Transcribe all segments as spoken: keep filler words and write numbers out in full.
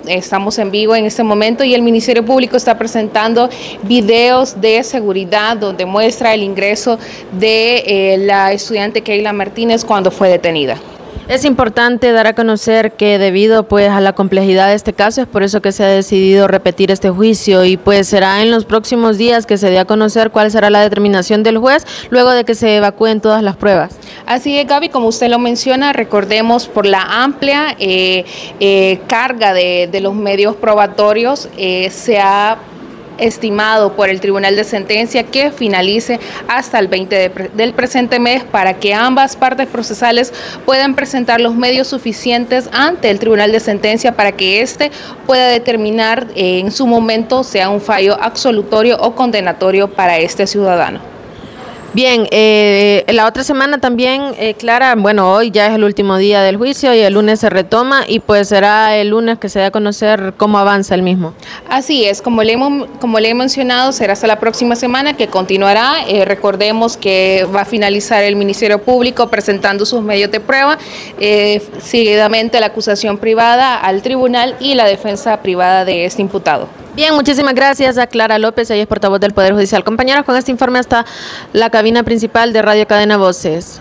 estamos en vivo en este momento y el Ministerio Público está presentando videos de seguridad donde muestra el ingreso de eh, la estudiante Keila Martínez cuando fue detenida. Es importante dar a conocer que debido pues a la complejidad de este caso es por eso que se ha decidido repetir este juicio y pues será en los próximos días que se dé a conocer cuál será la determinación del juez luego de que se evacúen todas las pruebas. Así es, Gaby, como usted lo menciona, recordemos por la amplia eh, eh, carga de, de los medios probatorios eh, se ha estimado por el Tribunal de Sentencia que finalice hasta el veinte de pre del presente mes para que ambas partes procesales puedan presentar los medios suficientes ante el Tribunal de Sentencia para que éste pueda determinar eh, en su momento sea un fallo absolutorio o condenatorio para este ciudadano. Bien, eh, la otra semana también, eh, Clara, bueno, hoy ya es el último día del juicio y el lunes se retoma y pues será el lunes que se dé a conocer cómo avanza el mismo. Así es, como le hemos, como le he mencionado, será hasta la próxima semana que continuará. Eh, recordemos que va a finalizar el Ministerio Público presentando sus medios de prueba, eh, seguidamente la acusación privada al tribunal y la defensa privada de este imputado. Bien, muchísimas gracias a Clara López, ella es portavoz del Poder Judicial. Compañeros, con este informe hasta la cabina principal de Radio Cadena Voces.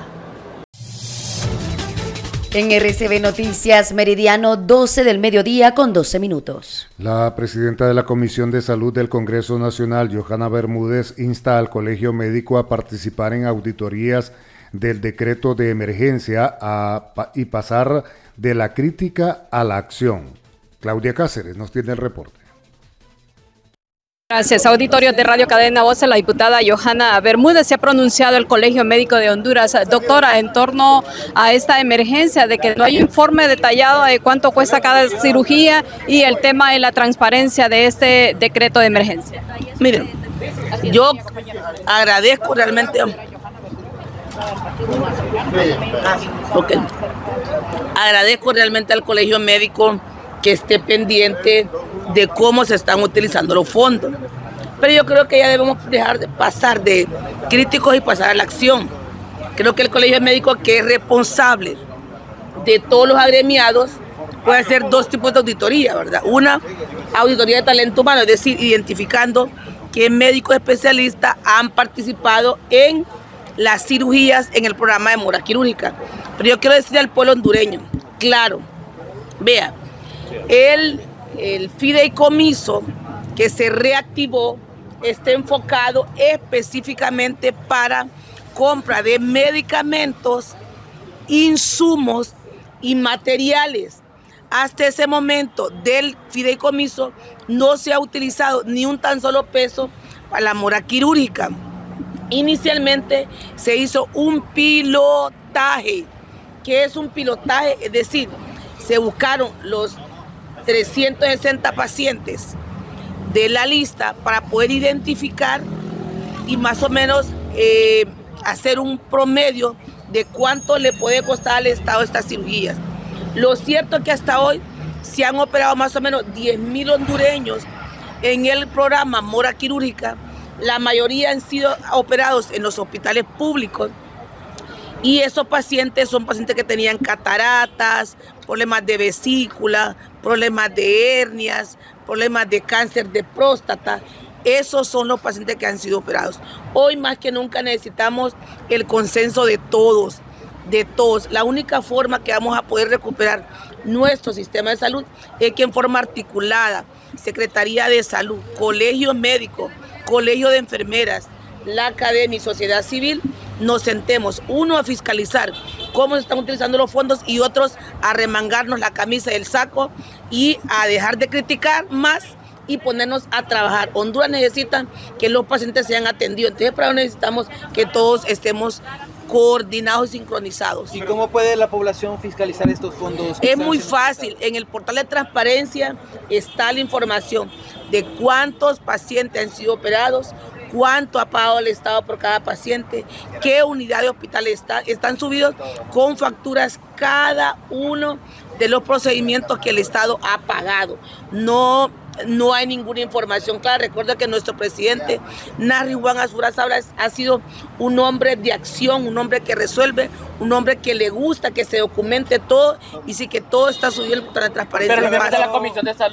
En R C B Noticias, meridiano doce del mediodía con doce minutos. La presidenta de la Comisión de Salud del Congreso Nacional, Johanna Bermúdez, insta al Colegio Médico a participar en auditorías del decreto de emergencia a, y pasar de la crítica a la acción. Claudia Cáceres nos tiene el reporte. Gracias. Auditorios de Radio Cadena Voces, la diputada Johanna Bermúdez se ha pronunciado el Colegio Médico de Honduras. Doctora, en torno a esta emergencia de que no hay un informe detallado de cuánto cuesta cada cirugía y el tema de la transparencia de este decreto de emergencia. Miren, yo agradezco realmente, okay. agradezco realmente al Colegio Médico que esté pendiente de cómo se están utilizando los fondos. Pero yo creo que ya debemos dejar de pasar de críticos y pasar a la acción. Creo que el Colegio Médico, que es responsable de todos los agremiados, puede hacer dos tipos de auditoría, ¿verdad? Una, auditoría de talento humano, es decir, identificando qué médicos especialistas han participado en las cirugías en el programa de mora quirúrgica. Pero yo quiero decirle al pueblo hondureño, claro, vea, el El fideicomiso que se reactivó está enfocado específicamente para compra de medicamentos, insumos y materiales. Hasta ese momento del fideicomiso no se ha utilizado ni un tan solo peso para la mora quirúrgica. Inicialmente se hizo un pilotaje. ¿Qué es un pilotaje? Es decir, se buscaron los trescientos sesenta pacientes de la lista para poder identificar y más o menos eh, hacer un promedio de cuánto le puede costar al Estado estas cirugías. Lo cierto es que hasta hoy se han operado más o menos diez mil hondureños en el programa mora quirúrgica. La mayoría han sido operados en los hospitales públicos y esos pacientes son pacientes que tenían cataratas, problemas de vesícula, problemas de hernias, problemas de cáncer de próstata. Esos son los pacientes que han sido operados. Hoy más que nunca necesitamos el consenso de todos, de todos. La única forma que vamos a poder recuperar nuestro sistema de salud es que en forma articulada, Secretaría de Salud, Colegio Médico, Colegio de Enfermeras, la Academia y Sociedad Civil, nos sentemos, uno a fiscalizar cómo se están utilizando los fondos y otros a remangarnos la camisa y el saco y a dejar de criticar más y ponernos a trabajar. Honduras necesita que los pacientes sean atendidos, entonces para eso necesitamos que todos estemos coordinados y sincronizados. ¿Y cómo puede la población fiscalizar estos fondos? Es muy fácil, en el portal de transparencia está la información de cuántos pacientes han sido operados, cuánto ha pagado el Estado por cada paciente, qué unidad de hospital está, están subidos con facturas cada uno de los procedimientos que el Estado ha pagado. No, no hay ninguna información clara. Recuerda que nuestro presidente, Narri Juan Azura Sabra, ha sido un hombre de acción, un hombre que resuelve, un hombre que le gusta que se documente todo y sí que todo está subido en la transparencia. Pero la Comisión de Salud